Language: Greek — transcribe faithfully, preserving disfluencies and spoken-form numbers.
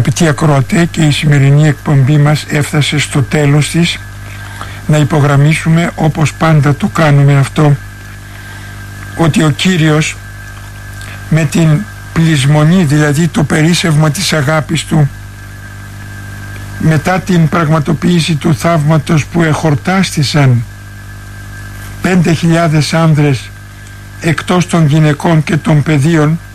Αγαπητοί ακροατέ, και η σημερινή εκπομπή μας έφτασε στο τέλος της. Να υπογραμμίσουμε, όπως πάντα το κάνουμε αυτό, ότι ο Κύριος με την πλεισμονή, δηλαδή το περίσσευμα της αγάπης Του, μετά την πραγματοποίηση του θαύματος που εχορτάστησαν πέντε χιλιάδες άνδρες εκτός των γυναικών και των παιδίων,